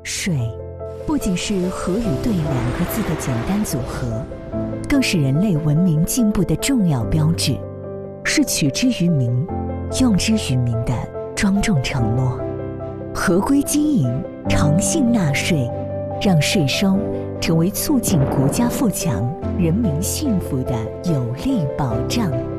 税不仅是和与对两个字的简单组合，更是人类文明进步的重要标志，是取之于民、用之于民的庄重承诺。合规经营、诚信纳税，让税收成为促进国家富强、人民幸福的有力保障。